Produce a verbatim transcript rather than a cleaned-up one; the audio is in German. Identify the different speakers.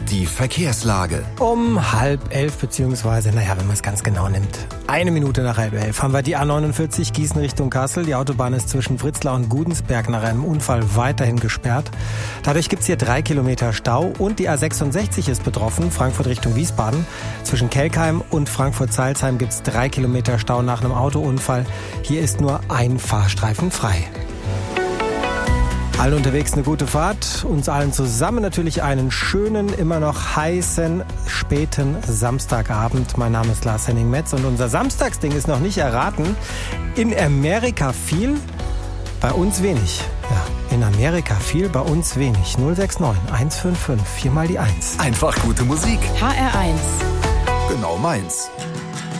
Speaker 1: Die Verkehrslage.
Speaker 2: Um halb elf, beziehungsweise, naja, wenn man es ganz genau nimmt, eine Minute nach halb elf, haben wir die A neunundvierzig Gießen Richtung Kassel. Die Autobahn ist zwischen Fritzlar und Gudensberg nach einem Unfall weiterhin gesperrt. Dadurch gibt es hier drei Kilometer Stau und die A sechsundsechzig ist betroffen, Frankfurt Richtung Wiesbaden. Zwischen Kelkheim und Frankfurt-Salzheim gibt es drei Kilometer Stau nach einem Autounfall. Hier ist nur ein Fahrstreifen frei. Allen unterwegs eine gute Fahrt, uns allen zusammen natürlich einen schönen, immer noch heißen, späten Samstagabend. Mein Name ist Lars Henning Metz und unser Samstagsding ist noch nicht erraten. In Amerika viel, bei uns wenig. Ja, in Amerika viel, bei uns wenig. null sechs neun eins fünf fünf, viermal die eins.
Speaker 1: Einfach gute Musik.
Speaker 3: H R eins.
Speaker 1: Genau meins.